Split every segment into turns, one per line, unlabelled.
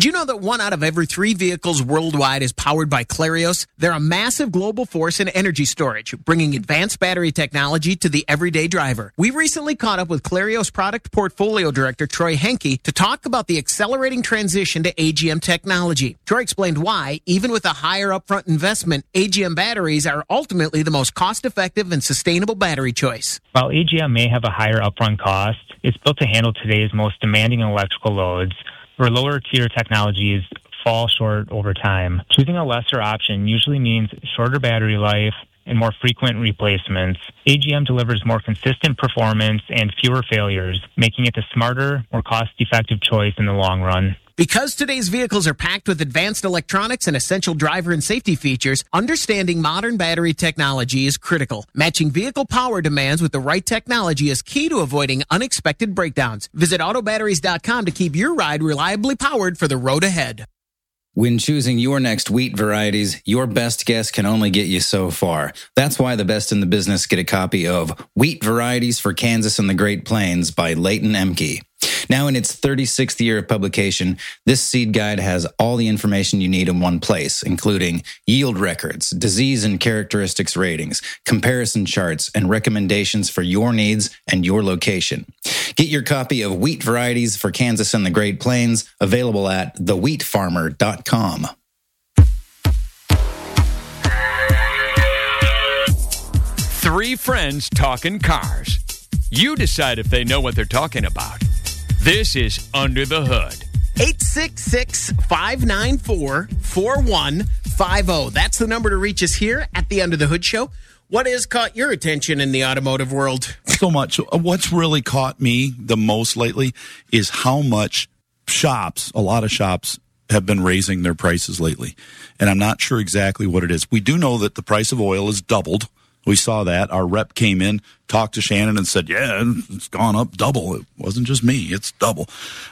Did you know that 1 out of every 3 vehicles worldwide is powered by Clarios? They're a massive global force in energy storage, bringing advanced battery technology to the everyday driver. We recently caught up with Clarios Product Portfolio Director Troy Henke to talk about the accelerating transition to AGM technology. Troy explained why, even with a higher upfront investment, AGM batteries are ultimately the most cost-effective and sustainable battery choice.
While AGM may have a higher upfront cost, it's built to handle today's most demanding electrical loads, where lower-tier technologies fall short over time. Choosing a lesser option usually means shorter battery life and more frequent replacements. AGM delivers more consistent performance and fewer failures, making it a smarter, more cost-effective choice in the long run.
Because today's vehicles are packed with advanced electronics and essential driver and safety features, understanding modern battery technology is critical. Matching vehicle power demands with the right technology is key to avoiding unexpected breakdowns. Visit autobatteries.com to keep your ride reliably powered for the road ahead.
When choosing your next wheat varieties, your best guess can only get you so far. That's why the best in the business get a copy of Wheat Varieties for Kansas and the Great Plains by Leighton Emke. Now in its 36th year of publication, this seed guide has all the information you need in one place, including yield records, disease and characteristics ratings, comparison charts, and recommendations for your needs and your location. Get your copy of Wheat Varieties for Kansas and the Great Plains, available at thewheatfarmer.com.
Three friends talking cars. You decide if they know what they're talking about. This is Under the Hood.
866-594-4150. That's the number to reach us here at the Under the Hood Show. What has caught your attention in the automotive world?
So much. What's really caught me the most lately is how much a lot of shops have been raising their prices lately. And I'm not sure exactly what it is. We do know that the price of oil has doubled. We saw that. Our rep came in, talked to Shannon, and said, yeah, it's gone up double. It wasn't just me. It's double.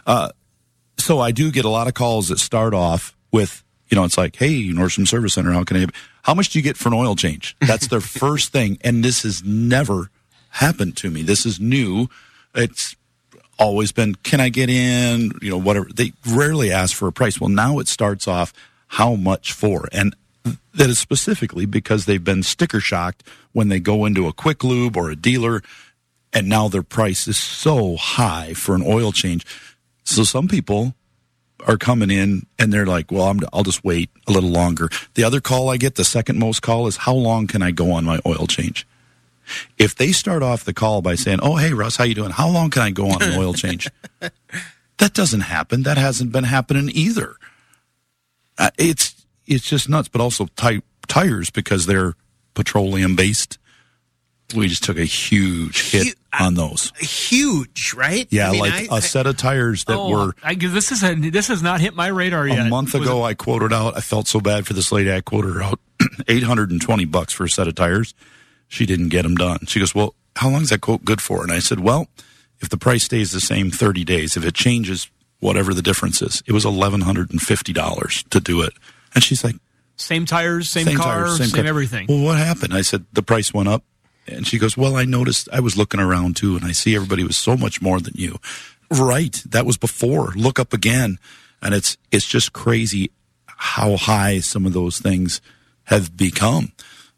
So I do get a lot of calls that start off with, it's like, hey, Nordstrom Service Center, how can I help? How much do you get for an oil change? That's their first thing. And this has never happened to me. This is new. It's always been, can I get in? Whatever. They rarely ask for a price. Well, now it starts off, how much for? And that is specifically because they've been sticker shocked when they go into a quick lube or a dealer, and now their price is so high for an oil change. So some people are coming in and they're like, well, I'll just wait a little longer. The other call I get, the second most call, is how long can I go on my oil change? If they start off the call by saying, oh, hey, Russ, how you doing? How long can I go on an oil change? That doesn't happen. That hasn't been happening either. It's just nuts, but also tires, because they're petroleum-based. We just took a huge hit on those.
Huge, right?
Yeah, a set of tires that were...
This has not hit my radar yet.
A month ago, I quoted out, I felt so bad for this lady, I quoted her out $820 for a set of tires. She didn't get them done. She goes, well, how long is that quote good for? And I said, well, if the price stays the same 30 days, if it changes, whatever the difference is, it was $1,150 to do it. And she's like,
same tires, same car, same everything.
Well, what happened? I said, the price went up. And she goes, well, I noticed, I was looking around too, and I see everybody was so much more than you. Right. That was before. Look up again. And it's just crazy how high some of those things have become.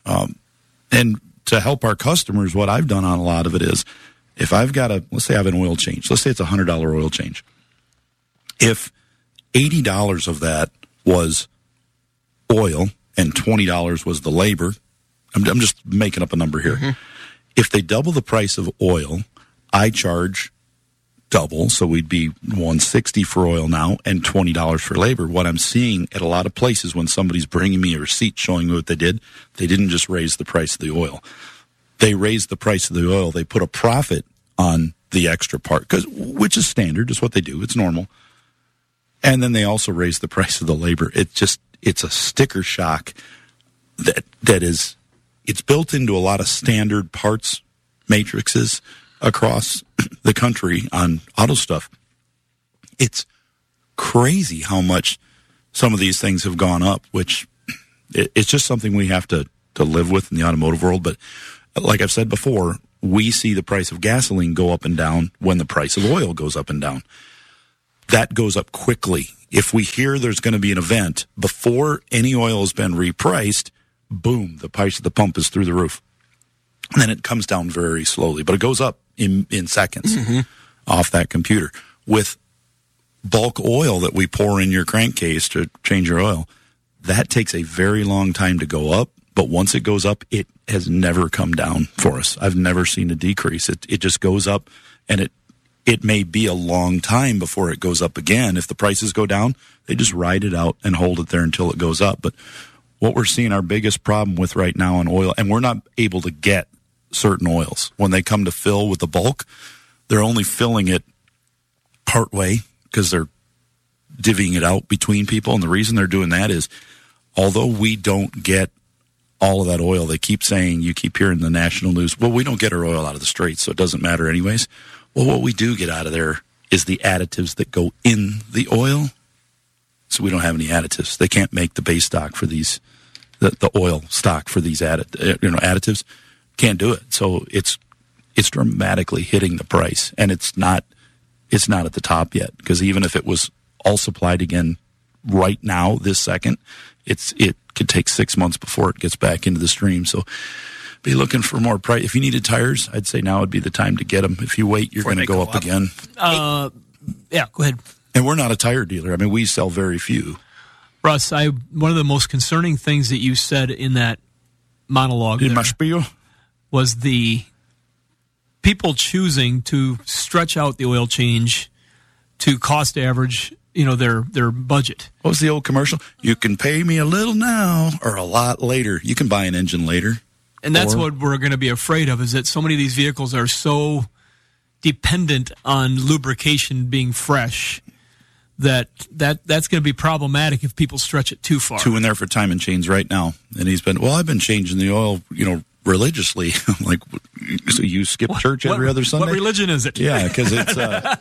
And to help our customers, what I've done on a lot of it is, if I've got let's say I have an oil change. Let's say it's a $100 oil change. If $80 of that was oil and $20 was the labor, I'm just making up a number here. Mm-hmm. If they double the price of oil, I charge double, so we'd be $160 for oil now and $20 for labor. What I'm seeing at a lot of places when somebody's bringing me a receipt showing me what they didn't just raise the price of the oil. They raised the price of the oil. They put a profit on the extra part, which is standard, is what they do. It's normal. And then they also raised the price of the labor. It's a sticker shock that is... It's built into a lot of standard parts matrices across the country on auto stuff. It's crazy how much some of these things have gone up, which it's just something we have to live with in the automotive world. But like I've said before, we see the price of gasoline go up and down when the price of oil goes up and down. that goes up quickly. If we hear there's going to be an event, before any oil has been repriced, boom, the price of the pump is through the roof. And then it comes down very slowly, but it goes up in seconds off that computer. With bulk oil that we pour in your crankcase to change your oil, that takes a very long time to go up. But once it goes up, it has never come down for us. I've never seen a decrease. It just goes up, and it may be a long time before it goes up again. If the prices go down, they just ride it out and hold it there until it goes up. But what we're seeing our biggest problem with right now in oil, and we're not able to get certain oils. When they come to fill with the bulk, they're only filling it part way because they're divvying it out between people. And the reason they're doing that is, although we don't get all of that oil, they keep saying, you keep hearing the national news, well, we don't get our oil out of the Straits, so it doesn't matter anyways. Well, what we do get out of there is the additives that go in the oil. So we don't have any additives. They can't make the base stock for these, the oil stock for these additives. Can't do it. So it's dramatically hitting the price, and it's not at the top yet, because even if it was all supplied again right now, this second, it could take 6 months before it gets back into the stream. So be looking for more price. If you needed tires, I'd say now would be the time to get them. If you wait, you're going to go up again.
Yeah, go ahead.
And we're not a tire dealer. I mean, we sell very few.
Russ, one of the most concerning things that you said in that monologue
in my spiel
was the people choosing to stretch out the oil change to cost average, their budget.
What was the old commercial? You can pay me a little now or a lot later. You can buy an engine later.
And that's what we're going to be afraid of, is that so many of these vehicles are so dependent on lubrication being fresh that's going to be problematic if people stretch it too far.
Two in there for time and chains right now. And I've been changing the oil, religiously. I'm like, so you skip church every other Sunday?
What religion is it?
Yeah, because it's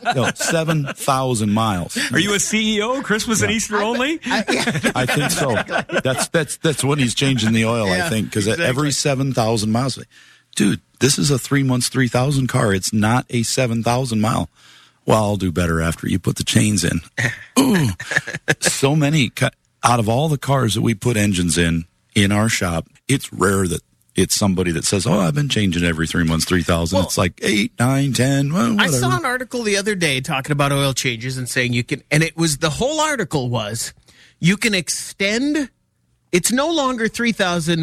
7,000 miles.
Are you a CEO? Christmas and Easter only?
I think so. That's when he's changing the oil, I think, because every 7,000 miles. Dude, this is a 3 months, 3,000 car. It's not a 7,000 mile. Well, I'll do better after you put the chains in. Ooh, so many. Out of all the cars that we put engines in our shop, it's rare that it's somebody that says, oh, I've been changing every 3 months, 3,000. Well, it's like 8, 9, 10, well, whatever.
I saw an article the other day talking about oil changes and saying you can, and it was, the whole article was, you can extend, it's no longer 3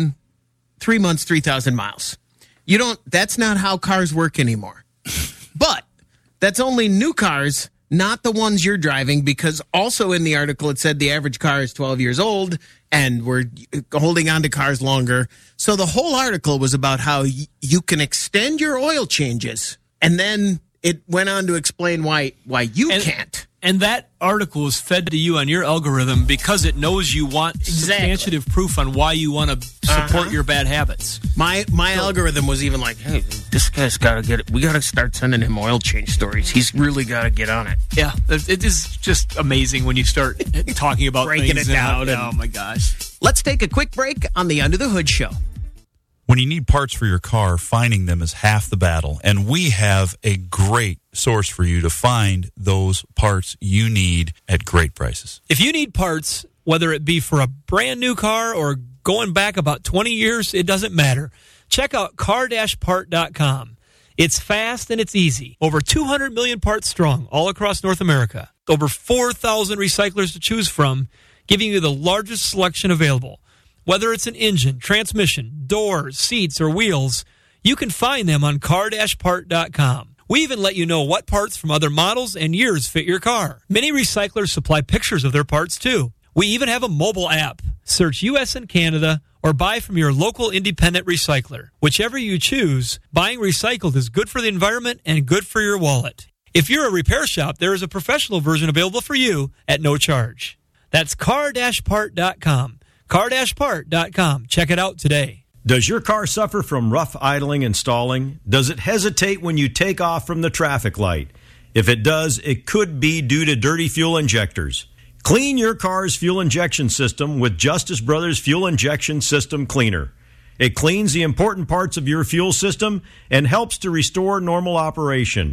months, 3,000 miles. That's not how cars work anymore. But that's only new cars, not the ones you're driving, because also in the article it said the average car is 12 years old and we're holding on to cars longer. So the whole article was about how you can extend your oil changes, and then it went on to explain why you can't.
And that article is fed to you on your algorithm because it knows you want substantive proof on why you want to support your bad habits.
My algorithm was even like, hey, this guy's got to get it. We got to start sending him oil change stories. He's really got to get on it.
Yeah, it is just amazing when you start talking about
breaking
things
it down.
Oh, my gosh.
Let's take a quick break on the Under the Hood Show.
When you need parts for your car, finding them is half the battle. And we have a great source for you to find those parts you need at great prices.
If you need parts, whether it be for a brand new car or going back about 20 years, it doesn't matter. Check out car-part.com. It's fast and it's easy. Over 200 million parts strong all across North America. Over 4,000 recyclers to choose from, giving you the largest selection available. Whether it's an engine, transmission, doors, seats, or wheels, you can find them on car-part.com. We even let you know what parts from other models and years fit your car. Many recyclers supply pictures of their parts, too. We even have a mobile app. Search U.S. and Canada or buy from your local independent recycler. Whichever you choose, buying recycled is good for the environment and good for your wallet. If you're a repair shop, there is a professional version available for you at no charge. That's car-part.com. car-part.com. Check it out today.
Does your car suffer from rough idling and stalling? Does it hesitate when you take off from the traffic light? If it does, it could be due to dirty fuel injectors. Clean your car's fuel injection system with Justice Brothers Fuel Injection System Cleaner. It cleans the important parts of your fuel system and helps to restore normal operation.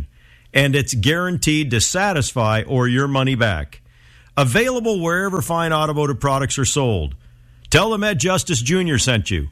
and it's guaranteed to satisfy or your money back. Available wherever fine automotive products are sold. Tell them Ed Justice Jr. sent you.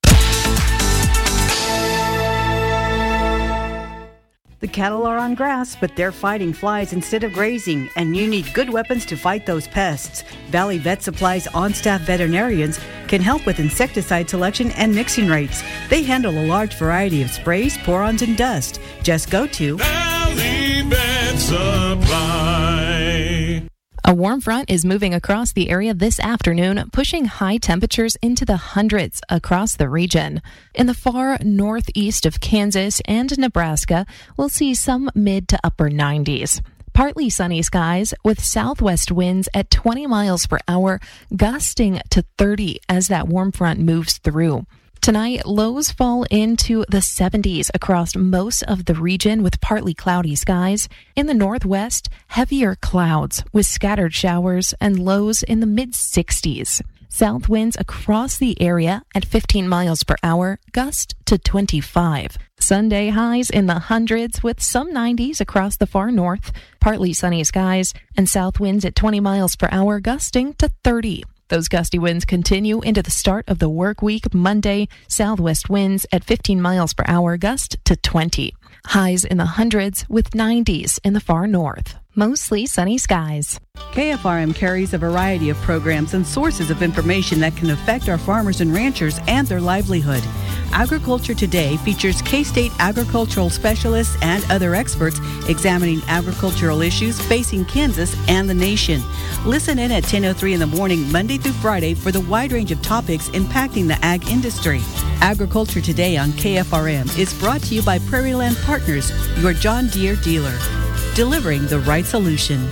The cattle are on grass, but they're fighting flies instead of grazing, and you need good weapons to fight those pests. Valley Vet Supply's on-staff veterinarians can help with insecticide selection and mixing rates. They handle a large variety of sprays, pour-ons, and dust. Just go to
Valley Vet Supply.
A warm front is moving across the area this afternoon, pushing high temperatures into the hundreds across the region. In the far northeast of Kansas and Nebraska, we'll see some mid to upper 90s. Partly sunny skies with southwest winds at 20 miles per hour, gusting to 30 as that warm front moves through. Tonight, lows fall into the 70s across most of the region with partly cloudy skies. In the northwest, heavier clouds with scattered showers and lows in the mid-60s. South winds across the area at 15 miles per hour, gust to 25. Sunday highs in the hundreds with some 90s across the far north, partly sunny skies, and south winds at 20 miles per hour, gusting to 30. Those gusty winds continue into the start of the work week Monday. Southwest winds at 15 miles per hour, gust to 20. Highs in the hundreds with 90s in the far north. Mostly sunny skies.
KFRM carries a variety of programs and sources of information that can affect our farmers and ranchers and their livelihood. Agriculture Today features K-State agricultural specialists and other experts examining agricultural issues facing Kansas and the nation. Listen in at 10:03 in the morning, Monday through Friday, for the wide range of topics impacting the ag industry. Agriculture Today on KFRM is brought to you by Prairie Land Partners, your John Deere dealer. Delivering the right solution.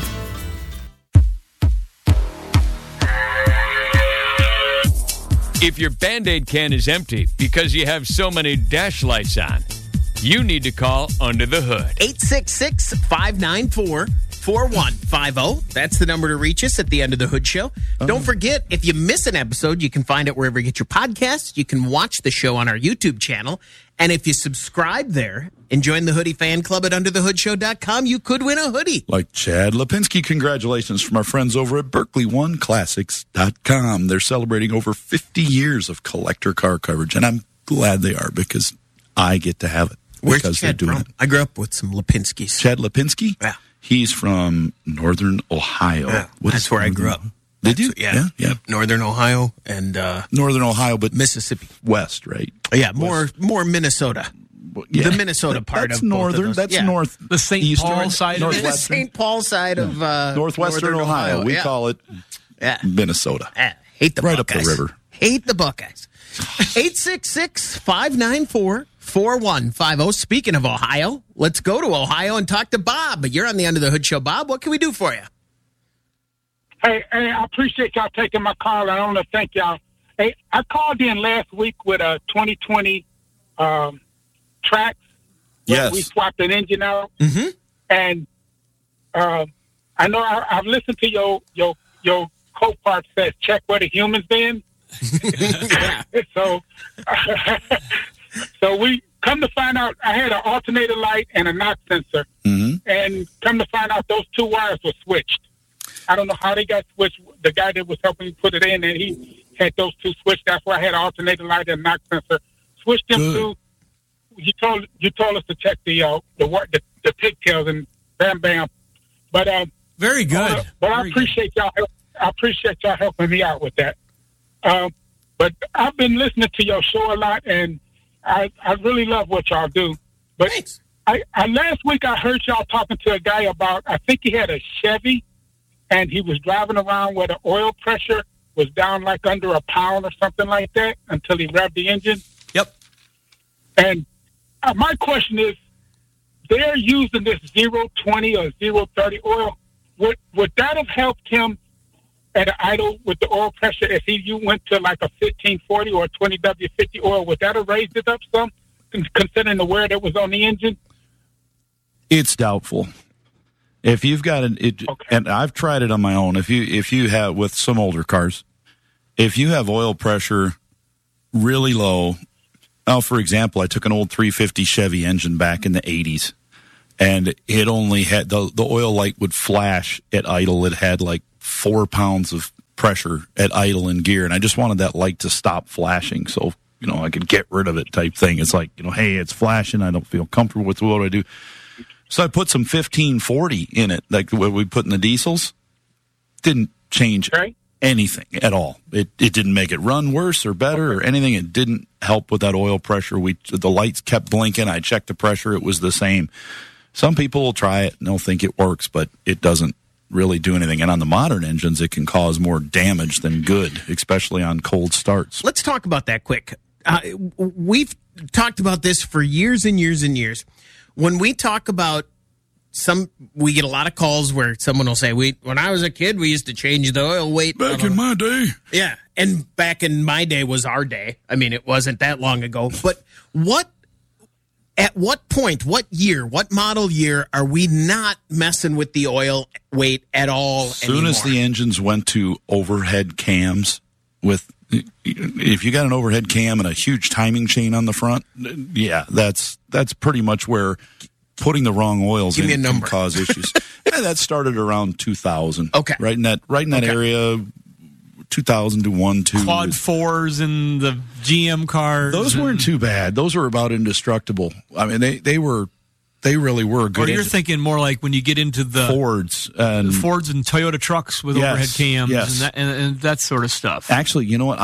If your Band-Aid can is empty because you have so many dash lights on, you need to call Under the Hood.
866-594-4150. That's the number to reach us at the End of the Hood Show. Don't forget, if you miss an episode, you can find it wherever you get your podcasts. You can watch the show on our YouTube channel. And if you subscribe there and join the Hoodie Fan Club at UnderTheHoodShow.com, you could win a hoodie.
Like Chad Lipinski. Congratulations from our friends over at Berkeley1Classics.com. They're celebrating over 50 years of collector car coverage, and I'm glad they are because I get to have it.
Where's
because
Chad
they're doing
from?
it.
I grew up with some Lipinskis.
Chad Lipinski?
Yeah.
He's from Northern Ohio.
Yeah, that's where I grew up.
Did you?
Yeah.
Yeah.
Northern Ohio and
Northern Ohio, but
Mississippi.
West, right?
Yeah, more Minnesota.
Yeah.
The Minnesota part
that's
of both
northern.
of those.
That's
Yeah.
north.
The St. Paul side of it.
The St. Paul side of
Northwestern
Northern
Ohio. We
Yeah.
call it Minnesota.
Hate the
Right
Buckeyes.
up the river.
Hate the Buckeyes. 866-594-4150. Speaking of Ohio, let's go to Ohio and talk to Bob. You're on the Under the Hood Show. Bob, what can we do for you?
Hey, I appreciate y'all taking my call. I want to thank y'all. Hey, I called in last week with a 2020 Trax.
Yes.
We swapped an engine out.
Mm-hmm.
And I know I've listened to your co-part says, check where the humans been. So we come to find out I had an alternator light and a knock sensor.
Mm-hmm.
And come to find out those two wires were switched. I don't know how they got switched. The guy that was helping me put it in, and he had those two switched. That's why I had an alternator light and knock sensor. Switched them to. You told us to check the pigtails and bam bam. But
very good.
But I appreciate y'all. I appreciate y'all helping me out with that. But I've been listening to your show a lot, and I really love what y'all do. But
Thanks.
I last week I heard y'all talking to a guy about, I think he had a Chevy, and he was driving around where the oil pressure was down like under a pound or something like that until he revved the engine.
Yep.
And my question is, they're using this 020 or 030 oil. Would that have helped him at an idle with the oil pressure if you went to like a 1540 or a 20W50 oil? Would that have raised it up some, considering the wear that was on the engine?
It's doubtful. If you've got and I've tried it on my own. If you have with some older cars, if you have oil pressure really low. Oh, for example, I took an old 350 Chevy engine back in the 80s, and it only had the oil light would flash at idle. It had like 4 pounds of pressure at idle in gear, and I just wanted that light to stop flashing so I could get rid of it type thing. It's like, hey, it's flashing, I don't feel comfortable with what I do. So I put some 1540 in it, like what we put in the diesels. Didn't change anything at all. It didn't make it run worse or better or anything. It didn't help with that oil pressure. The lights kept blinking. I checked the pressure. It was the same. Some people will try it and they'll think it works, but it doesn't really do anything. And on the modern engines, it can cause more damage than good, especially on cold starts.
Let's talk about that quick. We've talked about this for years and years and years. When we talk about we get a lot of calls where someone will say, when I was a kid, we used to change the oil weight.
Back in my day.
Yeah. And back in my day was our day. I mean, it wasn't that long ago. But at what point, what year, what model year are we not messing with the oil weight at all
As soon as the engines went to overhead cams if you got an overhead cam and a huge timing chain on the front, yeah, that's pretty much where putting the wrong oils in can cause issues. Yeah, that started around 2000.
Okay.
Right in that area, 2000 to 1-2.
Quad 4s in the GM cars.
Those weren't too bad. Those were about indestructible. I mean, they really were good.
Or you're thinking more like when you get into the
Fords and
Toyota trucks with overhead cams and that sort of stuff.
Actually, you know what?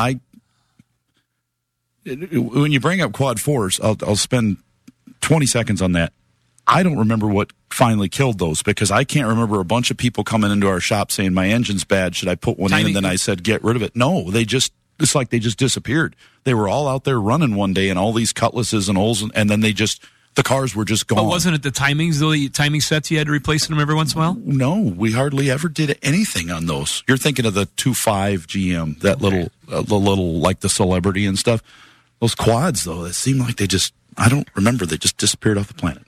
When you bring up quad 4s, I'll spend 20 seconds on that. I don't remember what finally killed those because I can't remember a bunch of people coming into our shop saying my engine's bad. Should I put one in? And then I said, get rid of it. No, it's like they just disappeared. They were all out there running one day and all these cutlasses and holes, and then the cars were just gone.
But wasn't it the timings, the timing sets you had to replace them every once in a while?
No, we hardly ever did anything on those. You're thinking of the 2.5 GM, that little like the Celebrity and stuff. Those quads, though, it seemed like I don't remember, they just disappeared off the planet.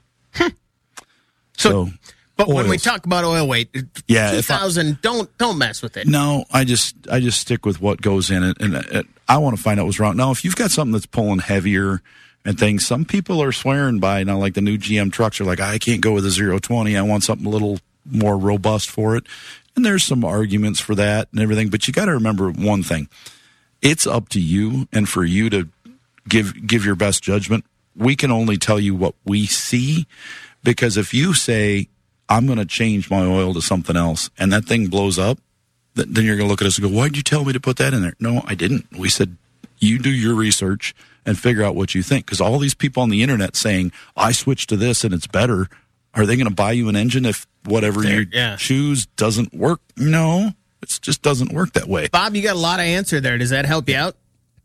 But when we talk about oil weight, 2000, don't mess with it.
No, I just stick with what goes in it, and I want to find out what's wrong. Now, if you've got something that's pulling heavier and things, some people are swearing by now, like the new GM trucks are like, I can't go with a 020. I want something a little more robust for it. And there's some arguments for that and everything, but you got to remember one thing. It's up to you and for you to give your best judgment. We can only tell you what we see, because if you say, I'm going to change my oil to something else, and that thing blows up, then you're going to look at us and go, why'd you tell me to put that in there? No, I didn't. We said, you do your research and figure out what you think. Because all these people on the internet saying, I switched to this and it's better, are they going to buy you an engine if whatever you choose doesn't work? No, it just doesn't work that way.
Bob, you got a lot of answer there. Does that help you out?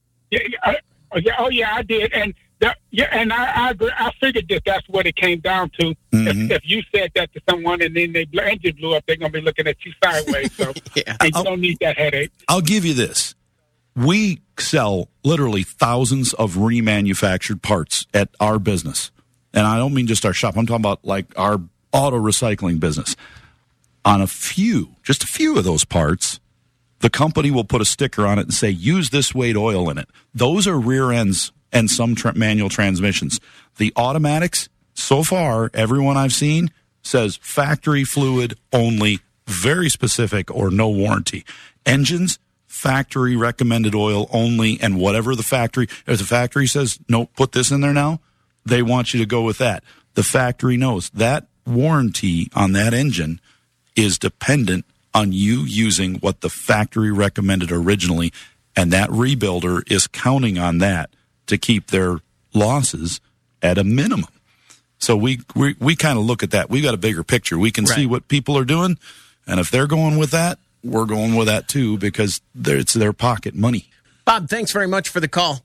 Yeah, I did. And and I agree. I figured that's what it came down to. Mm-hmm. If you said that to someone and then the engine blew up, they're going to be looking at you sideways. So and you don't need that headache.
I'll give you this. We sell literally thousands of remanufactured parts at our business. And I don't mean just our shop. I'm talking about like our auto recycling business. On just a few of those parts, the company will put a sticker on it and say, use this weight oil in it. Those are rear ends and some manual transmissions. The automatics, so far, everyone I've seen says factory fluid only, very specific, or no warranty. Engines, factory recommended oil only, and whatever if the factory says, no, put this in there now, they want you to go with that. The factory knows that warranty on that engine is dependent on you using what the factory recommended originally, and that rebuilder is counting on that to keep their losses at a minimum. So we kind of look at that. We've got a bigger picture. We can see what people are doing, and if they're going with that, we're going with that too, because it's their pocket money.
Bob, thanks very much for the call.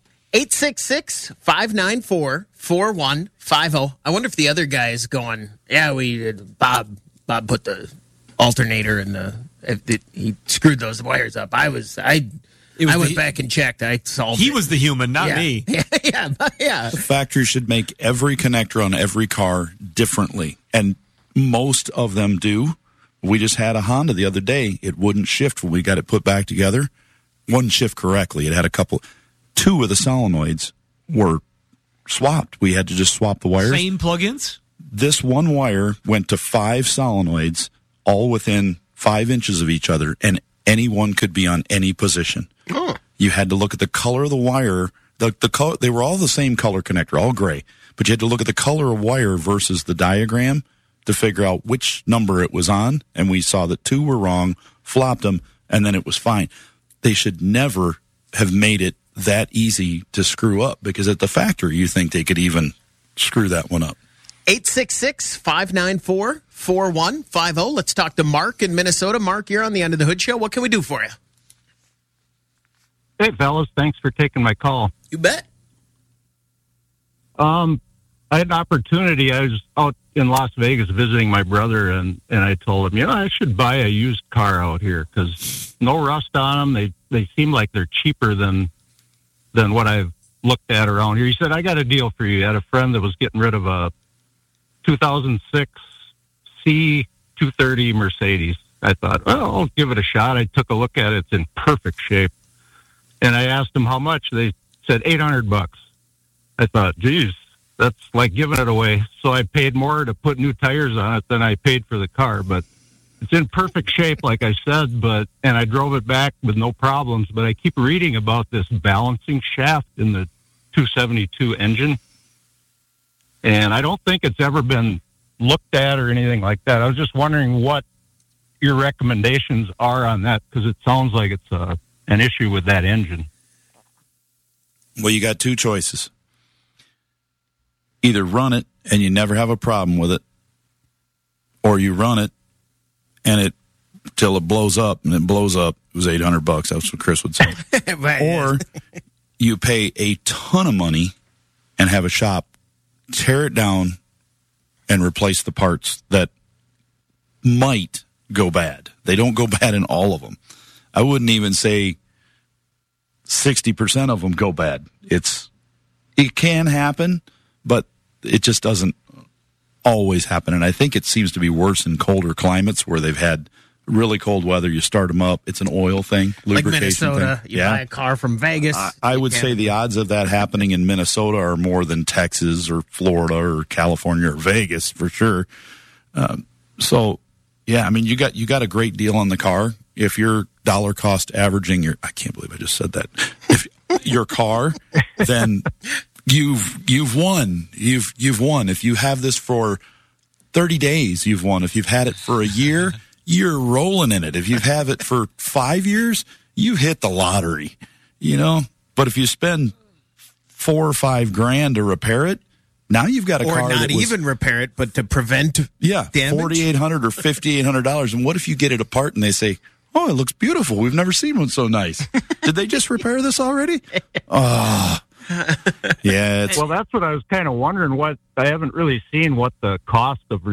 866-594-4150. I wonder if the other guy is going, Bob put the alternator in he screwed those wires up. I went back and checked. I solved it.
He was the human, not me.
Yeah.
The factory should make every connector on every car differently, and most of them do. We just had a Honda the other day. It wouldn't shift when we got it put back together. Wouldn't shift correctly. It had two of the solenoids were swapped. We had to just swap the wires.
Same plugins?
this one wire went to 5 solenoids, all within 5 inches of each other, and anyone could be on any position.
Oh.
You had to look at the color of the wire. The color, they were all the same color connector, all gray, but you had to look at the color of wire versus the diagram to figure out which number it was on, and we saw that 2 were wrong, flopped them, and then it was fine. They should never have made it that easy to screw up, because at the factory you think they could even screw that one up.
866-594-4150. Let's talk to Mark in Minnesota. Mark, you're on the Under the Hood Show. What can we do for you?
Hey, fellas. Thanks for taking my call.
You bet.
I had an opportunity. I was out in Las Vegas visiting my brother, and I told him, I should buy a used car out here because no rust on them. They seem like they're cheaper than what I've looked at around here. He said, I got a deal for you. He had a friend that was getting rid of a 2006 C230 Mercedes. I thought, well, I'll give it a shot. I took a look at it. It's in perfect shape. And I asked them how much. They said $800. I thought, geez, that's like giving it away. So I paid more to put new tires on it than I paid for the car. But it's in perfect shape, like I said, and I drove it back with no problems. But I keep reading about this balancing shaft in the 272 engine. And I don't think it's ever been looked at or anything like that. I was just wondering what your recommendations are on that, because it sounds like it's an issue with that engine.
Well, you got 2 choices. Either run it and you never have a problem with it, or you run it and it till it blows up, and it blows up. It was $800. That's what Chris would say. Or you pay a ton of money and have a shop tear it down and replace the parts that might go bad. They don't go bad in all of them. I wouldn't even say 60% of them go bad. It can happen, but it just doesn't always happen. And I think it seems to be worse in colder climates where they've had really cold weather. You start them up. It's an oil thing,
like
lubrication
Minnesota.
thing.
You buy a car from Vegas.
I would say the odds of that happening in Minnesota are more than Texas or Florida or California or Vegas for sure. So, yeah, I mean, you got a great deal on the car. If you're dollar cost averaging I can't believe I just said that. If your car, then you've won. You've won. If you have this for 30 days, you've won. If you've had it for a year, you're rolling in it. If you have it for 5 years, you hit the lottery, But if you spend $4 or $5 grand to repair it, now you've got a car
or not even repair it, but to prevent damage.
$4,800 or $5,800. And what if you get it apart and they say, "Oh, it looks beautiful. We've never seen one so nice. Did they just repair this already?" Oh, yeah.
Well, that's what I was kind of wondering. I haven't really seen what the cost of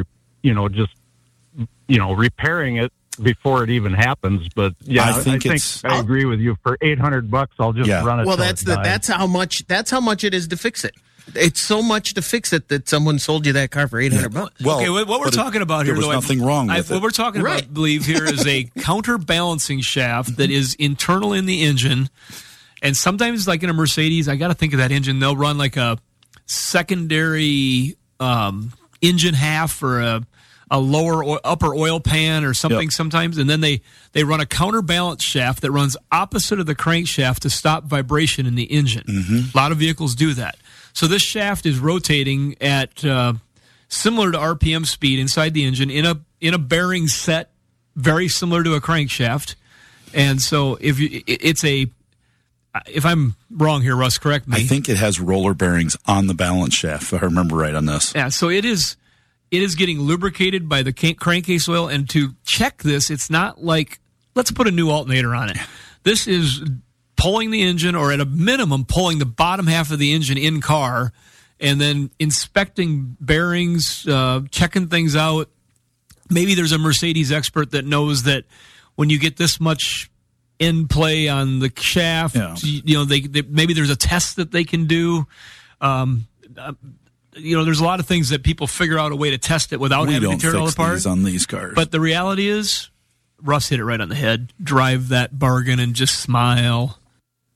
repairing it before it even happens. But yeah, I think I agree with you. For $800, I'll just run it.
Well, that's how much it is to fix it. It's so much to fix it that someone sold you that car for $800.
Well, okay, what we're talking about here,
there was nothing wrong with it.
What we're talking about, I believe, here is a counterbalancing shaft that is internal in the engine. And sometimes, like in a Mercedes, I got to think of that engine. They'll run like a secondary engine half or a lower or upper oil pan or something sometimes. And then they run a counterbalance shaft that runs opposite of the crankshaft to stop vibration in the engine. Mm-hmm. A lot of vehicles do that. So this shaft is rotating at similar to RPM speed inside the engine in a bearing set very similar to a crankshaft. And so if I'm wrong here, Russ, correct me.
I think it has roller bearings on the balance shaft, if I remember right on this.
Yeah, so it is getting lubricated by the crankcase oil. And to check this, it's not like, let's put a new alternator on it. This is pulling the engine, or at a minimum, pulling the bottom half of the engine in car, and then inspecting bearings, checking things out. Maybe there's a Mercedes expert that knows that when you get this much in play on the shaft, maybe there's a test that they can do. There's a lot of things that people figure out a way to test it without having to tear it all apart.
These on these cars.
But the reality is, Russ hit it right on the head. Drive that bargain and just smile.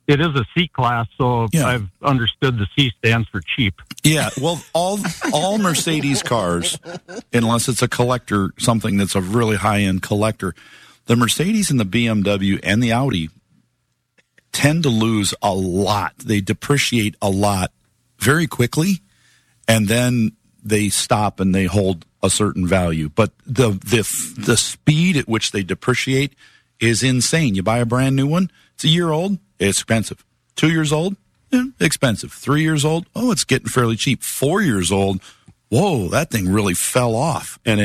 It is a C class, so
Yeah.
I've understood the C stands for cheap.
Yeah, well, all Mercedes cars, unless it's a collector, something that's a really high-end collector, the Mercedes and the BMW and the Audi tend to lose a lot. They depreciate a lot very quickly, and then they stop and they hold a certain value. But the speed at which they depreciate is insane. You buy a brand new one, it's a year old, it's expensive. 2 years old, expensive. 3 years old, it's getting fairly cheap. 4 years old, whoa, that thing really fell off. And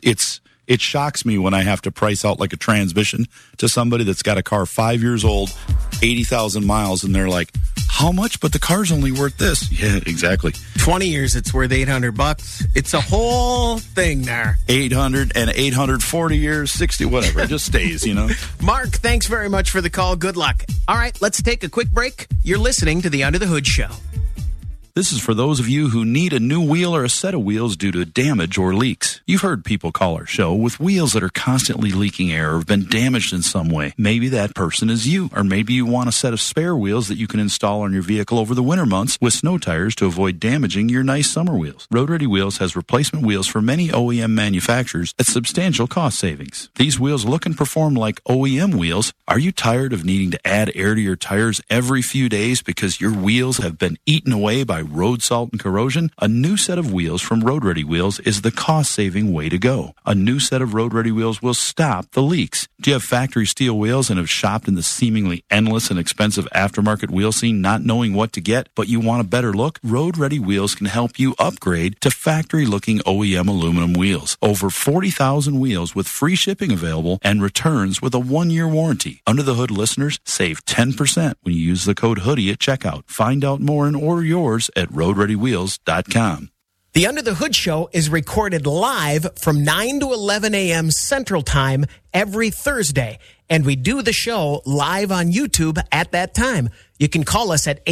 it shocks me when I have to price out like a transmission to somebody that's got a car 5 years old, 80,000 miles, and they're like, how much? But the car's only worth this. Yeah, exactly.
20 years, it's worth $800. It's a whole thing there.
800 and 840 years, 60, whatever. It just stays,
Mark, thanks very much for the call. Good luck. All right, let's take a quick break. You're listening to the Under the Hood Show.
This is for those of you who need a new wheel or a set of wheels due to damage or leaks. You've heard people call our show with wheels that are constantly leaking air or have been damaged in some way. Maybe that person is you, or maybe you want a set of spare wheels that you can install on your vehicle over the winter months with snow tires to avoid damaging your nice summer wheels. Road Ready Wheels has replacement wheels for many OEM manufacturers at substantial cost savings. These wheels look and perform like OEM wheels. Are you tired of needing to add air to your tires every few days because your wheels have been eaten away by road salt and corrosion? A new set of wheels from Road Ready Wheels is the cost-saving way to go. A new set of Road Ready Wheels will stop the leaks. Do you have factory steel wheels and have shopped in the seemingly endless and expensive aftermarket wheel scene not knowing what to get, but you want a better look? Road Ready Wheels can help you upgrade to factory-looking OEM aluminum wheels. Over 40,000 wheels with free shipping available and returns with a 1-year warranty. Under the Hood listeners save 10% when you use the code HOODIE at checkout. Find out more and order yours at roadreadywheels.com.
The Under the Hood Show is recorded live from 9 to 11 a.m. Central Time every Thursday, and we do the show live on YouTube at that time. You can call us at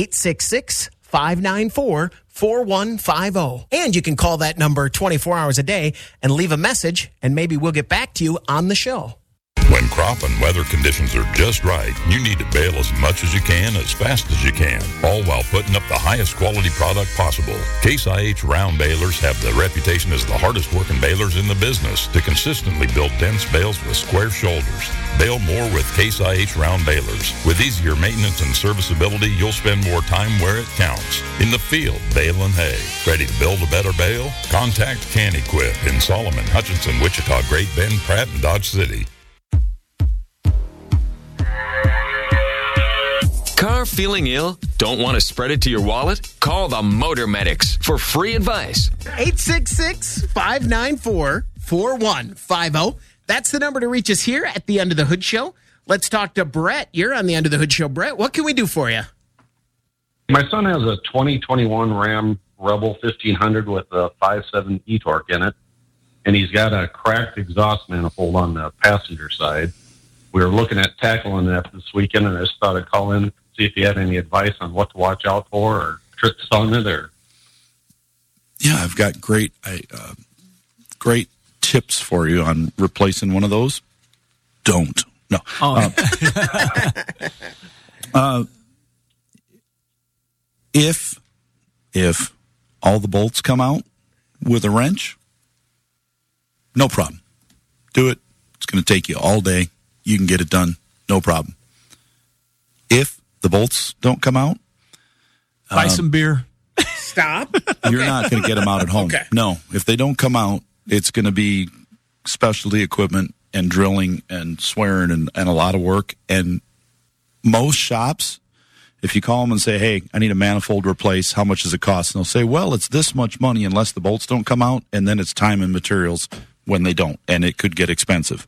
866-594-4150, and you can call that number 24 hours a day and leave a message, and maybe we'll get back to you on the show.
When crop and weather conditions are just right, you need to bale as much as you can, as fast as you can, all while putting up the highest quality product possible. Case IH round balers have the reputation as the hardest working balers in the business to consistently build dense bales with square shoulders. Bale more with Case IH round balers. With easier maintenance and serviceability, you'll spend more time where it counts. In the field, baling hay. Ready to build a better bale? Contact Can Equip in Solomon, Hutchinson, Wichita, Great Bend, Pratt, and Dodge City.
Car feeling ill? Don't want to spread it to your wallet? Call the Motor Medics for free advice.
866-594-4150. That's the number to reach us here at the Under the Hood Show. Let's talk to Brett. You're on the Under the Hood Show. Brett, what can we do for you?
My son has a 2021 Ram Rebel 1500 with a 5.7 e-torque in it, and he's got a cracked exhaust manifold on the passenger side. We were looking at tackling that this weekend, and I just thought I'd call in, see if you had any advice on what to watch out for or tricks on it. Or
yeah, I've got great tips for you on replacing one of those. Don't. No. If all the bolts come out with a wrench, no problem. Do it. It's going to take you all day. You can get it done. No problem. If the bolts don't come out,
buy some beer.
Stop.
You're not going to get them out at home.
Okay.
No. If they don't come out, it's going to be specialty equipment and drilling and swearing and a lot of work. And most shops, if you call them and say, hey, I need a manifold replaced, how much does it cost? And they'll say, well, it's this much money unless the bolts don't come out, and then it's time and materials when they don't, and it could get expensive.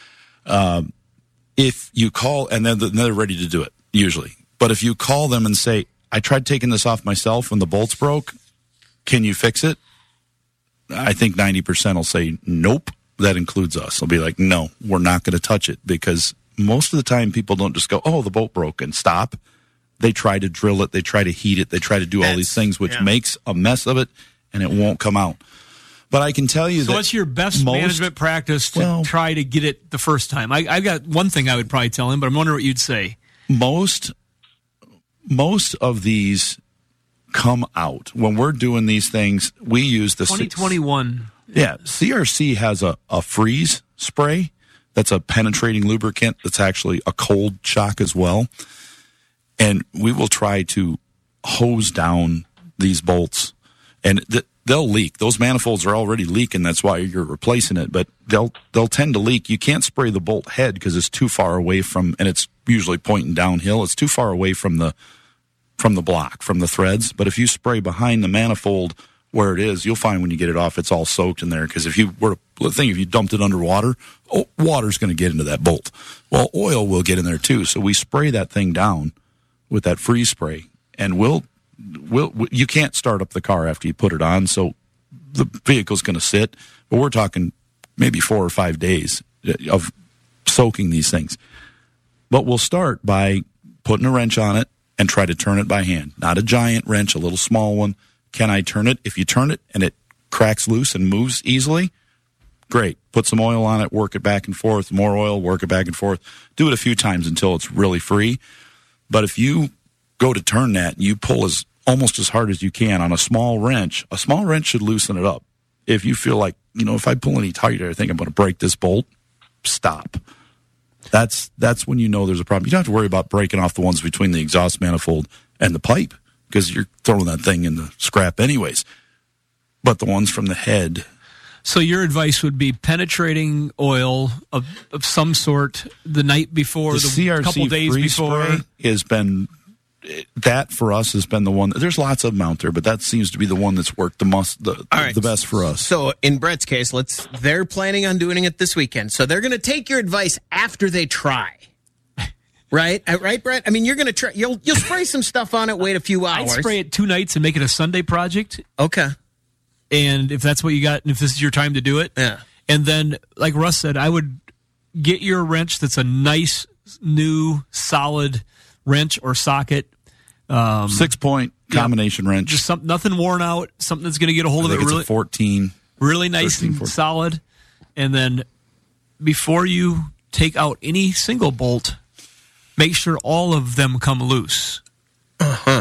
If you call, and then they're ready to do it, usually. But if you call them and say, I tried taking this off myself when the bolts broke, can you fix it? I think 90% will say, nope, that includes us. They'll be like, no, we're not going to touch it, because most of the time people don't just go, oh, the bolt broke and stop. They try to drill it, they try to heat it, they try to do all these things, which makes a mess of it, and it won't come out. But I can tell you that...
So what's your best management practice to try to get it the first time? I've got one thing I would probably tell him, but I'm wondering what you'd say.
Most most of these come out. When we're doing these things, we use the
2021.
Yeah, CRC has a freeze spray that's a penetrating lubricant that's actually a cold shock as well. And we will try to hose down these bolts. And they'll leak. Those manifolds are already leaking. That's why you're replacing it. But they'll tend to leak. You can't spray the bolt head because it's too far away from, and it's usually pointing downhill. It's too far away from the block, from the threads. But if you spray behind the manifold where it is, you'll find when you get it off, it's all soaked in there. Because if you dumped it underwater, water's going to get into that bolt. Well, oil will get in there too. So we spray that thing down with that freeze spray, and you can't start up the car after you put it on. So the vehicle's going to sit. But we're talking maybe 4 or 5 days of soaking these things. But we'll start by putting a wrench on it and try to turn it by hand. Not a giant wrench, a little small one. Can I turn it? If you turn it and it cracks loose and moves easily, great. Put some oil on it, work it back and forth. More oil, work it back and forth. Do it a few times until it's really free. But if you go to turn that and you pull almost as hard as you can on a small wrench should loosen it up. If you feel like, if I pull any tighter, I think I'm going to break this bolt, stop. That's when you know there's a problem. You don't have to worry about breaking off the ones between the exhaust manifold and the pipe because you're throwing that thing in the scrap anyways. But the ones from the head.
So your advice would be penetrating oil of some sort the night before, the CRC couple days before.
Has been that for us has been the one. There's lots of them out there, but that seems to be the one that's worked the best for us.
So in Brett's case, they're planning on doing it this weekend. So they're going to take your advice after they try. Right, Brett. I mean, you're going to try. You'll spray some stuff on it. Wait a few hours.
I'd spray it 2 nights and make it a Sunday project.
Okay.
And if that's what you got, and if this is your time to do it,
yeah.
And then, like Russ said, I would get your wrench that's a nice, new, solid wrench or socket.
6-point combination wrench.
Just nothing worn out, something that's going to get a hold of it.
It's a 14.
Really nice 13, and solid. And then before you take out any single bolt, make sure all of them come loose.
Uh-huh.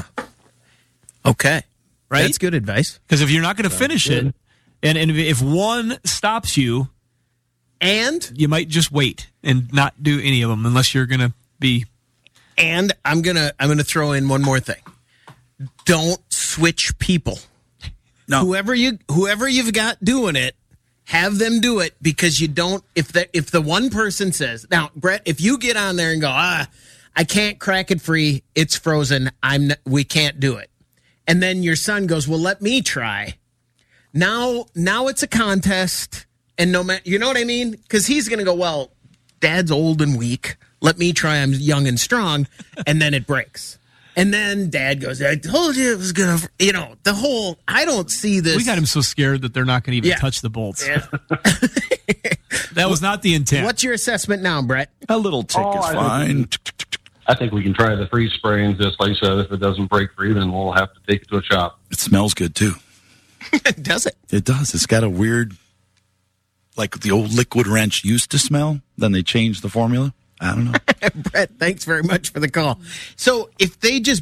Okay.
Right?
That's good advice.
Because if you're not going to finish it, and if one stops you,
and
you might just wait and not do any of them unless you're going to be.
And I'm gonna throw in one more thing. Don't switch people.
No.
Whoever you've got doing it, have them do it because you don't. If the one person says now, Brett, if you get on there and go, I can't crack it free, it's frozen. We can't do it. And then your son goes, well, let me try. Now it's a contest, and no matter, you know what I mean? Because he's going to go, well, Dad's old and weak. Let me try. I'm young and strong, and then it breaks. And then Dad goes, I told you it was going to, the whole. I don't see this.
We got him so scared that they're not going to even touch the bolts.
Yeah.
That was not the intent.
What's your assessment now, Brett?
A little tick is fine.
I think we can try the freeze spray, and just like you said, if it doesn't break free, then we'll have to take it to a shop.
It smells good, too.
Does it?
It does. It's got a weird, like the old liquid wrench used to smell. Then they changed the formula. I don't know.
Brett, thanks very much for the call. So if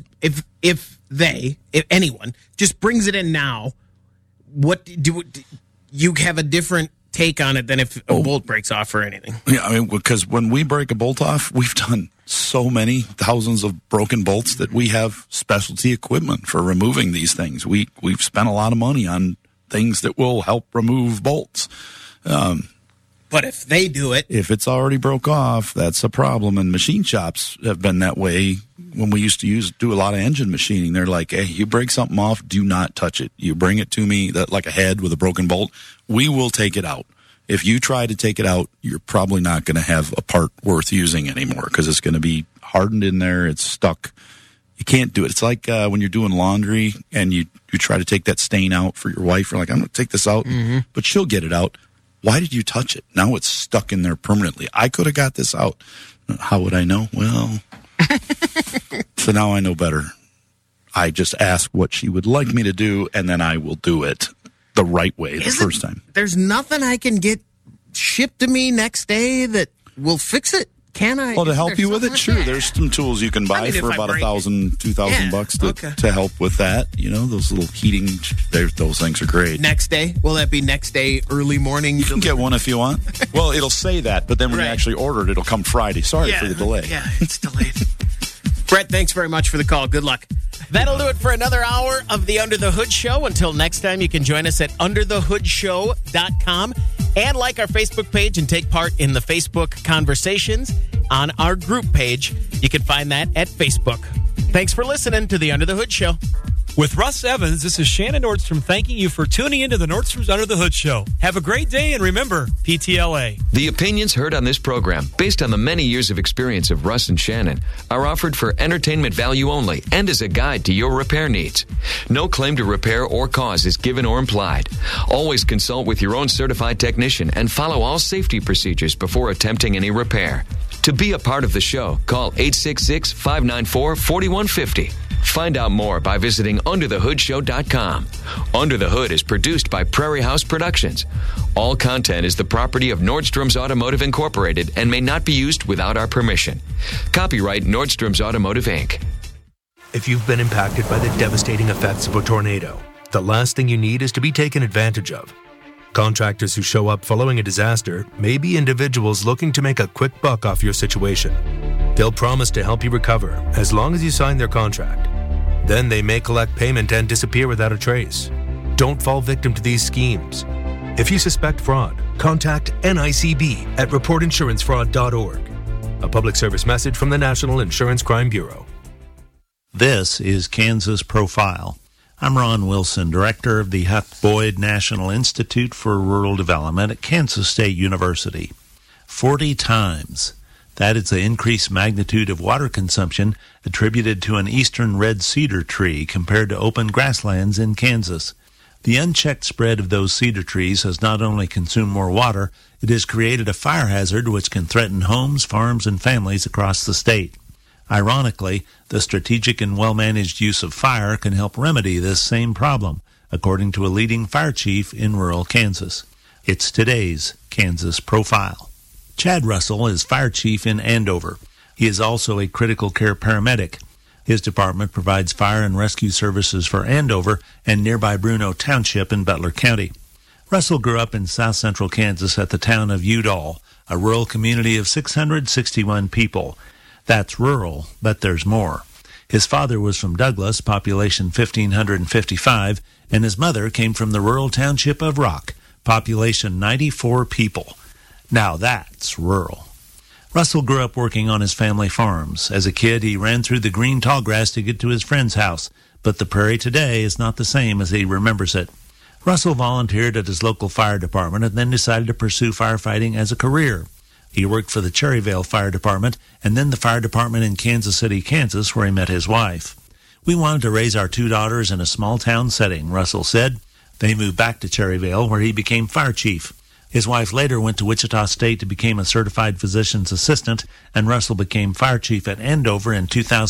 anyone just brings it in now, what do you have a different take on it than if a bolt breaks off or anything?
Yeah, I mean, because when we break a bolt off, we've done so many thousands of broken bolts that we have specialty equipment for removing these things. We've spent a lot of money on things that will help remove bolts.
But if they do it,
if it's already broke off, that's a problem. And machine shops have been that way. When we used to do a lot of engine machining, they're like, hey, you break something off, do not touch it. You bring it to me, like a head with a broken bolt, we will take it out. If you try to take it out, you're probably not going to have a part worth using anymore because it's going to be hardened in there. It's stuck. You can't do it. It's like when you're doing laundry and you try to take that stain out for your wife. You're like, I'm going to take this out, but she'll get it out. Why did you touch it? Now it's stuck in there permanently. I could have got this out. How would I know? Well, so now I know better. I just ask what she would like me to do, and then I will do it the right way first time.
There's nothing I can get shipped to me next day that will fix it? Can I?
Well, to help you
so
with it, sure. There's some tools you can buy for about $1,000, $2,000 to help with that. You know, those little heating, those things are great.
Next day? Will that be next day, early morning?
You can get one if you want. Well, it'll say that, but then when you actually order it, it'll come Friday. Sorry for the delay.
Yeah, it's delayed. Brett, thanks very much for the call. Good luck. That'll do it for another hour of the Under the Hood Show. Until next time, you can join us at underthehoodshow.com and like our Facebook page and take part in the Facebook conversations on our group page. You can find that at Facebook. Thanks for listening to the Under the Hood Show.
With Russ Evans, this is Shannon Nordstrom thanking you for tuning into the Nordstrom's Under the Hood Show. Have a great day, and remember, PTLA.
The opinions heard on this program, based on the many years of experience of Russ and Shannon, are offered for entertainment value only and as a guide to your repair needs. No claim to repair or cause is given or implied. Always consult with your own certified technician and follow all safety procedures before attempting any repair. To be a part of the show, call 866-594-4150. Find out more by visiting underthehoodshow.com. Under the Hood is produced by Prairie House Productions. All content is the property of Nordstrom's Automotive Incorporated and may not be used without our permission. Copyright Nordstrom's Automotive, Inc.
If you've been impacted by the devastating effects of a tornado, the last thing you need is to be taken advantage of. Contractors who show up following a disaster may be individuals looking to make a quick buck off your situation. They'll promise to help you recover as long as you sign their contract. Then they may collect payment and disappear without a trace. Don't fall victim to these schemes. If you suspect fraud, contact NICB at reportinsurancefraud.org. A public service message from the National Insurance Crime Bureau.
This is Kansas Profile. I'm Ron Wilson, director of the Huck Boyd National Institute for Rural Development at Kansas State University. 40 times. That is the increased magnitude of water consumption attributed to an eastern red cedar tree compared to open grasslands in Kansas. The unchecked spread of those cedar trees has not only consumed more water, it has created a fire hazard which can threaten homes, farms, and families across the state. Ironically, the strategic and well-managed use of fire can help remedy this same problem, according to a leading fire chief in rural Kansas. It's today's Kansas Profile. Chad Russell is fire chief in Andover. He is also a critical care paramedic. His department provides fire and rescue services for Andover and nearby Bruno Township in Butler County. Russell grew up in south central Kansas at the town of Udall, a rural community of 661 people. That's rural, but there's more. His father was from Douglas, population 1,555, and his mother came from the rural township of Rock, population 94 people. Now that's rural. Russell grew up working on his family farms. As a kid, he ran through the green tallgrass to get to his friend's house, but the prairie today is not the same as he remembers it. Russell volunteered at his local fire department and then decided to pursue firefighting as a career. He worked for the Cherryvale Fire Department and then the fire department in Kansas City, Kansas, where he met his wife. We wanted to raise our 2 daughters in a small town setting, Russell said. They moved back to Cherryvale, where he became fire chief. His wife later went to Wichita State to become a certified physician's assistant, and Russell became fire chief at Andover in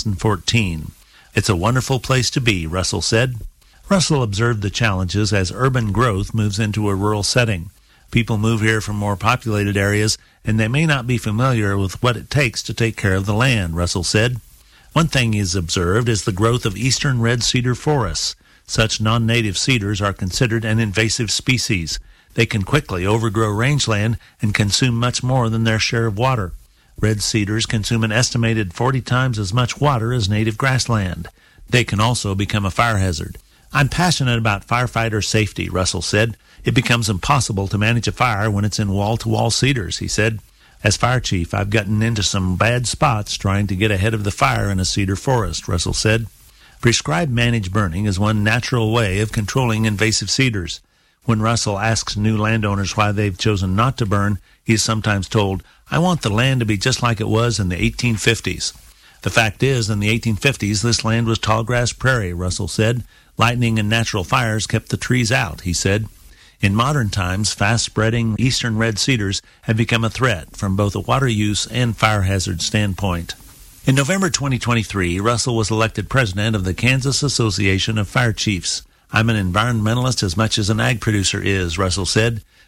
2014. It's a wonderful place to be, Russell said. Russell observed the challenges as urban growth moves into a rural setting. People move here from more populated areas, and they may not be familiar with what it takes to take care of the land, Russell said. One thing he's observed is the growth of eastern red cedar forests. Such non-native cedars are considered an invasive species. They can quickly overgrow rangeland and consume much more than their share of water. Red cedars consume an estimated 40 times as much water as native grassland. They can also become a fire hazard. I'm passionate about firefighter safety, Russell said. It becomes impossible to manage a fire when it's in wall-to-wall cedars, he said. As fire chief, I've gotten into some bad spots trying to get ahead of the fire in a cedar forest, Russell said. Prescribed managed burning is one natural way of controlling invasive cedars. When Russell asks new landowners why they've chosen not to burn, he is sometimes told, I want the land to be just like it was in the 1850s. The fact is, in the 1850s, this land was tallgrass prairie, Russell said. Lightning and natural fires kept the trees out, he said. In modern times, fast-spreading eastern red cedars have become a threat from both a water use and fire hazard standpoint. In November 2023, Russell was elected president of the Kansas Association of Fire Chiefs. I'm an environmentalist as much as an ag producer is, Russell said.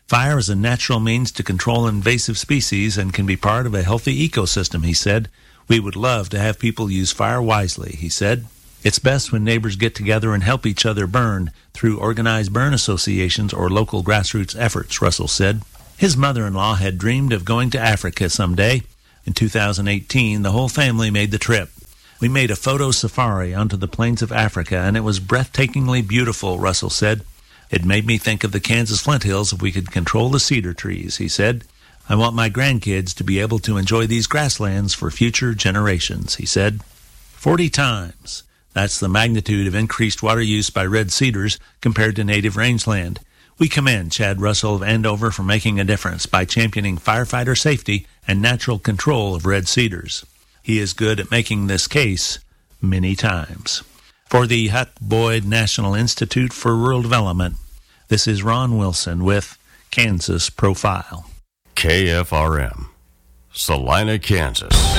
Fire is a natural means to control invasive species and can be part of a healthy ecosystem, he said. We would love to have people use fire wisely, he said. It's best when neighbors get together and help each other burn through organized burn associations or local grassroots efforts, Russell said. His mother-in-law had dreamed of going to Africa someday. In 2018, the whole family made the trip. We made a photo safari onto the plains of Africa, and it was breathtakingly beautiful, Russell said. It made me think of the Kansas Flint Hills if we could control the cedar trees, he said. I want my grandkids to be able to enjoy these grasslands for future generations, he said. 40 times. That's the magnitude of increased water use by red cedars compared to native rangeland. We commend Chad Russell of Andover for making a difference by championing firefighter safety and natural control of red cedars. He is good at making this case many times. For the Huck Boyd National Institute for Rural Development, this is Ron Wilson with Kansas Profile.
KFRM, Salina, Kansas.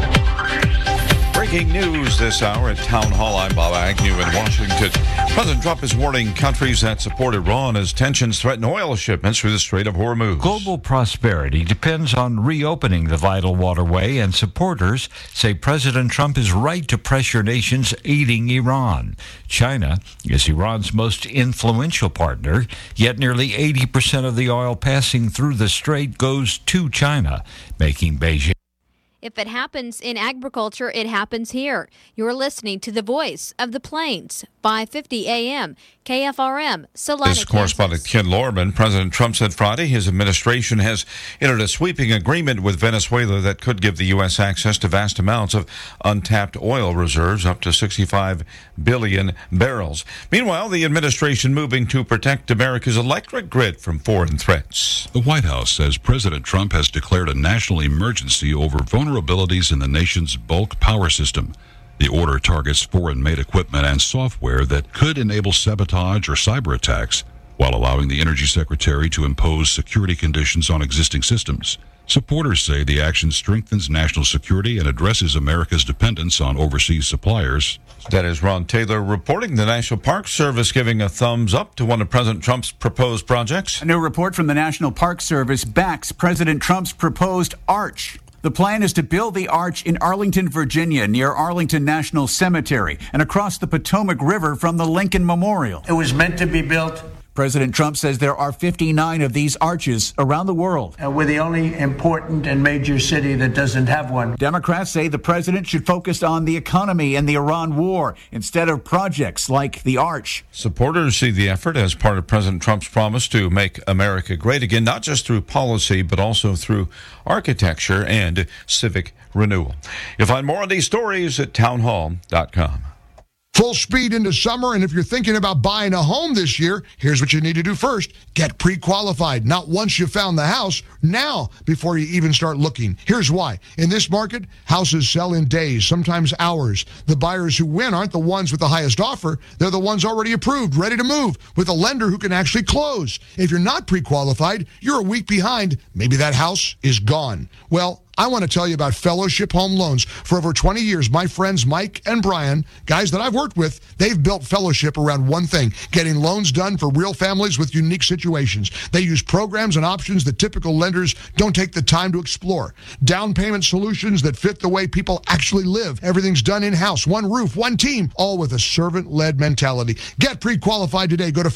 Breaking news this hour at Town Hall. I'm Bob Agnew in Washington. President Trump is warning countries that support Iran as tensions threaten oil shipments through the Strait of Hormuz.
Global prosperity depends on reopening the vital waterway, and supporters say President Trump is right to pressure nations aiding Iran. China is Iran's most influential partner, yet nearly 80% of the oil passing through the strait goes to China, making Beijing.
If it happens in agriculture, it happens here. You're listening to the voice of the Plains, 550 AM, KFRM, Salina,
This correspondent Ken Lorman. President Trump said Friday his administration has entered a sweeping agreement with Venezuela that could give the U.S. access to vast amounts of untapped oil reserves, up to 65 billion barrels. Meanwhile, the administration moving to protect America's electric grid from foreign threats.
The White House says President Trump has declared a national emergency over vulnerabilities in the nation's bulk power system. The order targets foreign-made equipment and software that could enable sabotage or cyber attacks, while allowing the Energy Secretary to impose security conditions on existing systems. Supporters say the action strengthens national security and addresses America's dependence on overseas suppliers.
That is Ron Taylor reporting. The National Park Service giving a thumbs up to one of President Trump's proposed projects.
A new report from the National Park Service backs President Trump's proposed arch. The plan is to build the arch in Arlington, Virginia, near Arlington National Cemetery, and across the Potomac River from the Lincoln Memorial.
It was meant to be built.
President Trump says there are 59 of these arches around the world.
We're the only important and major city that doesn't have one.
Democrats say the president should focus on the economy and the Iran war instead of projects like the arch.
Supporters see the effort as part of President Trump's promise to make America great again, not just through policy, but also through architecture and civic renewal. You'll find more on these stories at townhall.com.
Full speed into summer, and if you're thinking about buying a home this year, here's what you need to do first. Get pre-qualified. Not once you found the house, now before you even start looking. Here's why. In this market, houses sell in days, sometimes hours. The buyers who win aren't the ones with the highest offer. They're the ones already approved, ready to move, with a lender who can actually close. If you're not pre-qualified, you're a week behind. Maybe that house is gone. Well, I want to tell you about Fellowship Home Loans. For over 20 years, my friends Mike and Brian, guys that I've worked with, they've built Fellowship around one thing, getting loans done for real families with unique situations. They use programs and options that typical lenders don't take the time to explore. Down payment solutions that fit the way people actually live. Everything's done in-house, one roof, one team, all with a servant-led mentality. Get pre-qualified today. Go to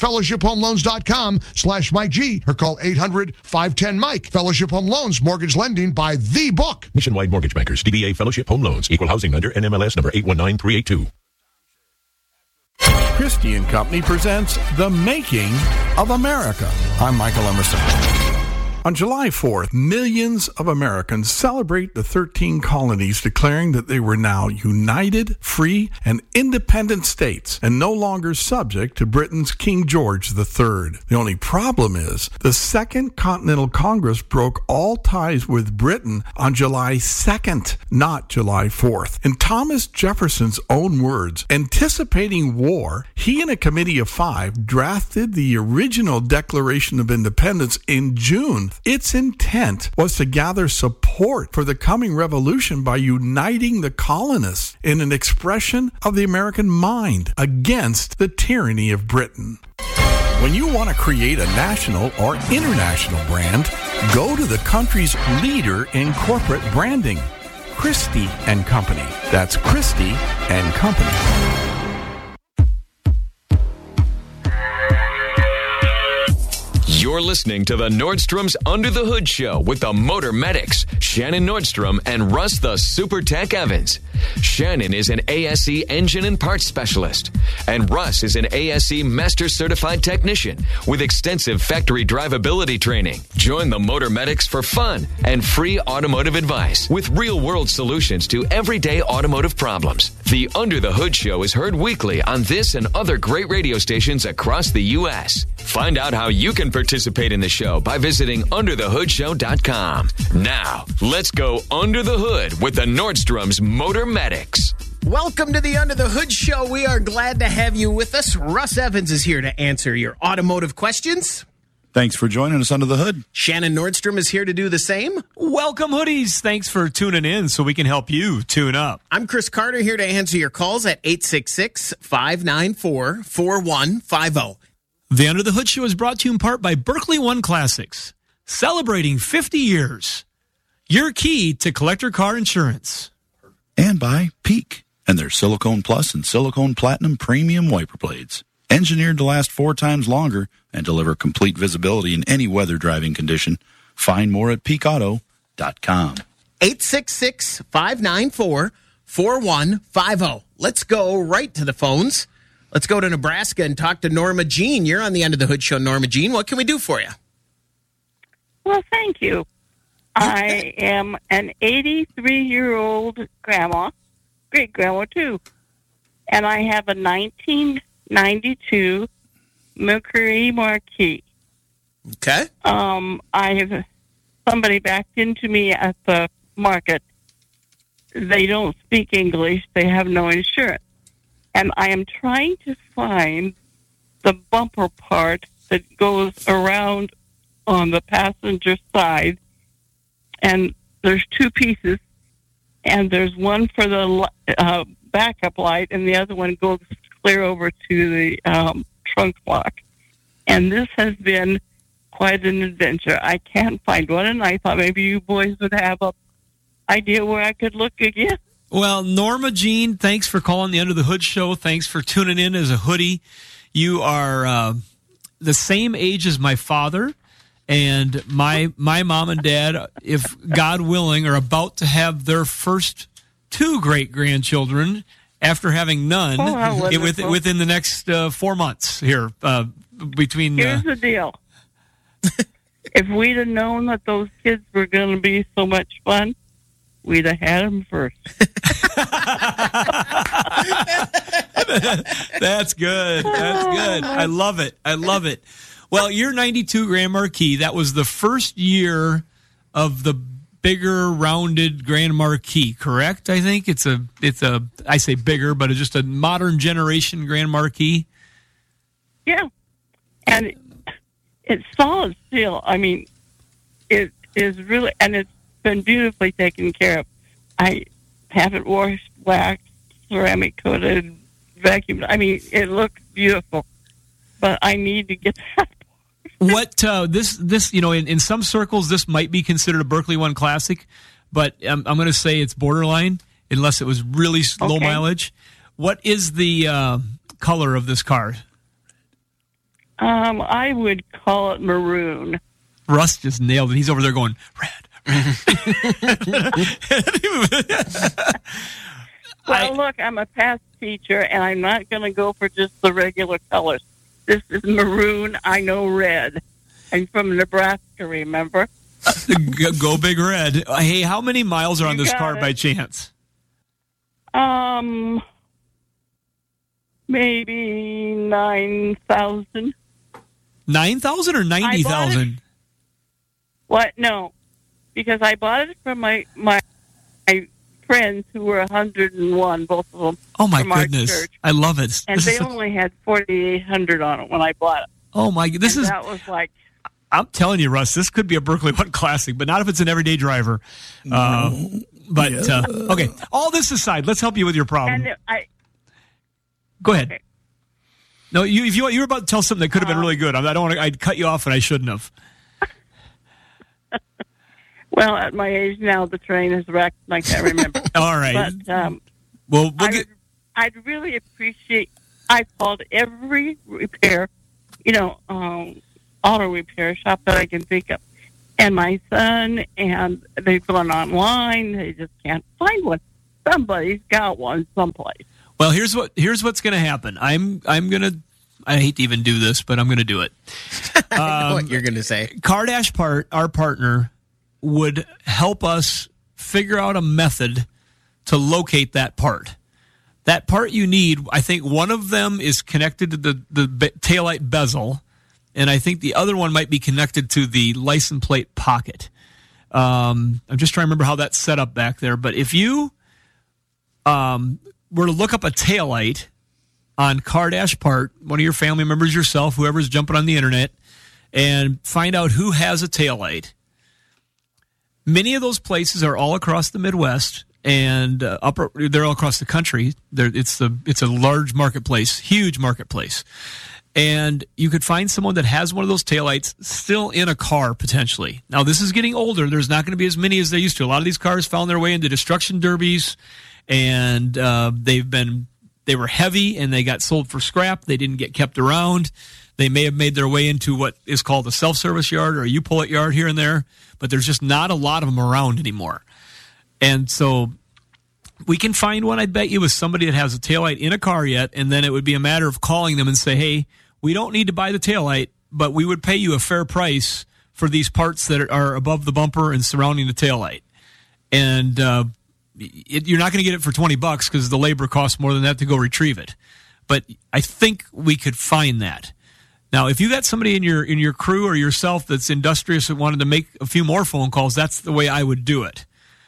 fellowshiphomeloans.com/Mike G or call 800-510-MIKE. Fellowship Home Loans, mortgage lending by the book.
Nationwide Mortgage Bankers, DBA Fellowship Home Loans, Equal Housing Lender, NMLS number 819382.
Christie & Company presents The Making of America. I'm Michael Emerson. On July 4th, millions of Americans celebrate the 13 colonies declaring that they were now united, free, and independent states and no longer subject to Britain's King George III. The only problem is the Second Continental Congress broke all ties with Britain on July 2nd, not July 4th. In Thomas Jefferson's own words, anticipating war, he and a committee of 5 drafted the original Declaration of Independence in June. Its intent was to gather support for the coming revolution by uniting the colonists in an expression of the American mind against the tyranny of Britain. When you want to create a national or international brand, go to the country's leader in corporate branding, Christie & Company. That's Christie & Company.
You're listening to the Nordstrom's Under the Hood Show with the Motor Medics, Shannon Nordstrom and Russ the Super Tech Evans. Shannon is an ASE engine and parts specialist, and Russ is an ASE Master Certified Technician with extensive factory drivability training. Join the Motor Medics for fun and free automotive advice with real-world solutions to everyday automotive problems. The Under the Hood Show is heard weekly on this and other great radio stations across the U.S. Find out how you can participate in the show by visiting underthehoodshow.com. Now, let's go under the hood with the Nordstrom's Motor Medics.
Welcome to the Under the Hood Show. We are glad to have you with us. Russ Evans is here to answer your automotive questions.
Thanks for joining us under the hood.
Shannon Nordstrom is here to do the same.
Welcome, hoodies. Thanks for tuning in so we can help you tune up.
I'm Chris Carter here to answer your calls at 866-594-4150.
The Under the Hood Show is brought to you in part by Berkeley One Classics, celebrating 50 years. Your key to collector car insurance.
And by Peak and their Silicone Plus and Silicone Platinum premium wiper blades. Engineered to last 4 times longer and deliver complete visibility in any weather driving condition. Find more at peakauto.com.
866-594-4150. Let's go right to the phones. Let's go to Nebraska and talk to Norma Jean. You're on the Under the Hood Show, Norma Jean. What can we do for you?
Well, thank you. I am an 83-year-old grandma, great-grandma, too. And I have a 1992 Mercury Marquis.
Okay.
I have somebody backed into me at the market. They don't speak English. They have no insurance. And I am trying to find the bumper part that goes around on the passenger side. And there's 2 pieces. And there's one for the backup light, and the other one goes clear over to the trunk lock. And this has been quite an adventure. I can't find one, and I thought maybe you boys would have an idea where I could look again.
Well, Norma Jean, thanks for calling the Under the Hood Show. Thanks for tuning in as a hoodie. You are the same age as my father, and my mom and dad, if God willing, are about to have their first 2 great-grandchildren after having none within the next 4 months here.
Here's the deal. If we'd have known that those kids were going to be so much fun, we'd have had them first.
That's good. That's good. I love it. I love it. Well, you're 92 Grand Marquis. That was the first year of the bigger, rounded Grand Marquis, correct? I think it's a. I say bigger, but it's just a modern generation Grand Marquis.
Yeah, and it's solid steel. I mean, it is really, and it's been beautifully taken care of. I have it washed, waxed, ceramic coated, vacuumed. I mean, it looks beautiful, but I need to get that.
What this in some circles this might be considered a Berkeley One Classic, but I'm going to say it's borderline unless it was really low mileage. What is the color of this car?
I would call it maroon.
Russ just nailed it. He's over there going red.
Well, look, I'm a past teacher, and I'm not going to go for just the regular colors. This is maroon. I know red. I'm from Nebraska, remember?
Go Big Red. Hey, how many miles are on this car by chance?
Maybe 9,000.
9,000 or 90,000?
What? No, because I bought it from my friends who were 101, both of them.
Oh my goodness! I love it.
And they only had 4,800 on it when I bought it.
Oh my!
That was like.
I'm telling you, Russ, this could be a Berkeley One Classic, but not if it's an everyday driver. Okay. All this aside, let's help you with your problem.
And
Go ahead.
Okay.
No, you were about to tell something that could have been really good. I don't want to. I'd cut you off, and I shouldn't have.
Well, at my age now, the train is wrecked, and I can't remember.
All right.
But I'd really appreciate. I called every repair, auto repair shop that I can think of, and my son, and they've gone online. They just can't find one. Somebody's got one someplace.
Well, here's what's going to happen. I'm going to. I hate to even do this, but I'm going to do it.
I know what you're going to say.
Car-Dash our partner, would help us figure out a method to locate that part. That part you need, I think one of them is connected to the taillight bezel, and I think the other one might be connected to the license plate pocket. I'm just trying to remember how that's set up back there. But if you were to look up a taillight on Car-Dash part, one of your family members, yourself, whoever's jumping on the internet, and find out who has a taillight. Many of those places are all across the Midwest, and they're all across the country. It's a large marketplace, huge marketplace. And you could find someone that has one of those taillights still in a car, potentially. Now, this is getting older. There's not going to be as many as there used to. A lot of these cars found their way into destruction derbies, and they were heavy, and they got sold for scrap. They didn't get kept around. They may have made their way into what is called a self-service yard or a U-Pull-It yard here and there, but there's just not a lot of them around anymore. And so we can find one, I bet you, with somebody that has a taillight in a car yet, and then it would be a matter of calling them and say, hey, we don't need to buy the taillight, but we would pay you a fair price for these parts that are above the bumper and surrounding the taillight. And you're not going to get it for $20 because the labor costs more than that to go retrieve it. But I think we could find that. Now, if you got somebody in your crew or yourself that's industrious and wanted to make a few more phone calls, that's the way I would do it.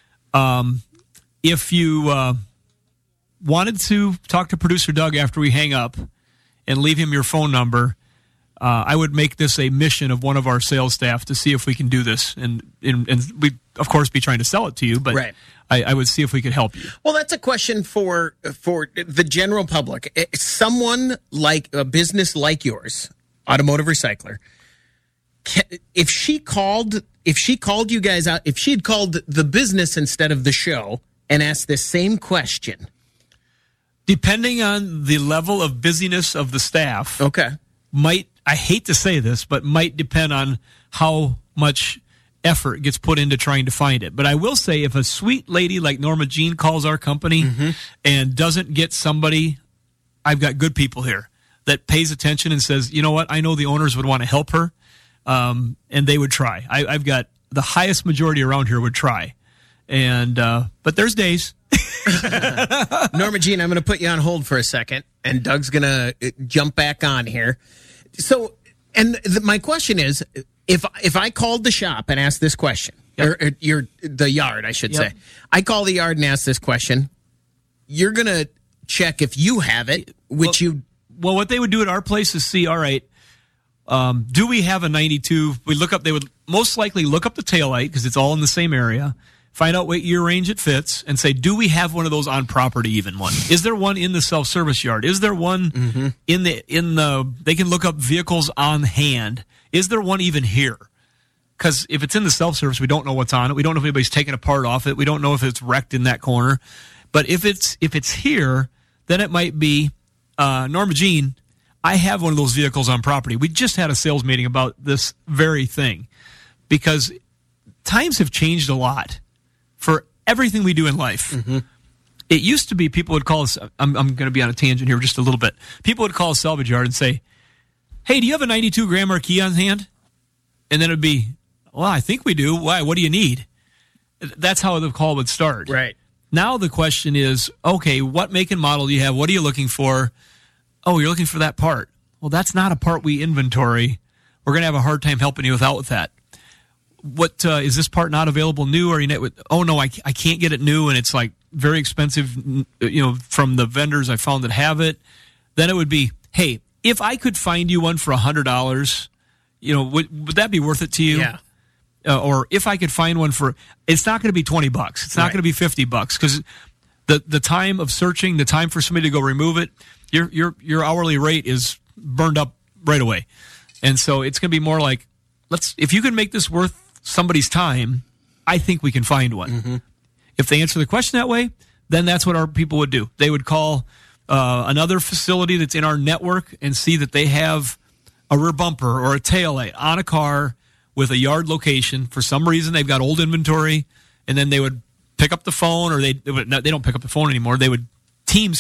If you wanted to talk to producer Doug after we hang up and leave him your phone number, I would make this a mission of one of our sales staff to see if we can do this. And we'd, of course, be trying to sell it to you, but right. I would see if we could help you.
Well, that's a question for the general public. Someone like a business like yours, Automotive Recycler, if she called you guys out, if she had called the business instead of the show and asked this same question,
depending on the level of busyness of the staff, I hate to say this, but might depend on how much effort gets put into trying to find it. But I will say, if a sweet lady like Norma Jean calls our company and doesn't get somebody, I've got good people here that pays attention and says, you know what, I know the owners would want to help her, and they would try. I've got the highest majority around here would try. And but there's days.
Norma Jean, I'm going to put you on hold for a second, and Doug's going to jump back on here. So, and my question is, if I called the shop and asked this question, or the yard, I should say, I call the yard and ask this question, you're going to check if you have it,
Well, what they would do at our place is see, all right, do we have a 92? They would most likely look up the taillight because it's all in the same area, find out what year range it fits, and say, do we have one of those on property, even one? Is there one in the self-service yard? Is there one in the, they can look up vehicles on hand. Is there one even here? Because if it's in the self-service, we don't know what's on it. We don't know if anybody's taken a part off it. We don't know if it's wrecked in that corner. But if it's here, then it might be, Norma Jean, I have one of those vehicles on property. We just had a sales meeting about this very thing because times have changed a lot for everything we do in life. It used to be people would call us, I'm going to be on a tangent here just a little bit. People would call a salvage yard and say, hey, do you have a 92 Grand Marquis on hand? And then it would be, well, I think we do. Why? What do you need? That's how the call would start.
Right.
Now the question is, okay, what make and model do you have? What are you looking for? Oh, you're looking for that part. Well, that's not a part we inventory. We're going to have a hard time helping you with that. What is this part not available new? Or oh no, I can't get it new, and it's like very expensive. From the vendors I found that have it. Then it would be, hey, if I could find you one for $100, would that be worth it to you?
Yeah.
Or if I could find one for, it's not going to be $20. It's not going to be $50 because the time of searching, the time for somebody to go remove it, your hourly rate is burned up right away. And so it's going to be more like, if you can make this worth somebody's time, I think we can find one.
Mm-hmm.
If they answer the question that way, then that's what our people would do. They would call another facility that's in our network and see that they have a rear bumper or a tail light on a car with a yard location. For some reason, they've got old inventory, and then they would pick up the phone, or they don't pick up the phone anymore. They would Teams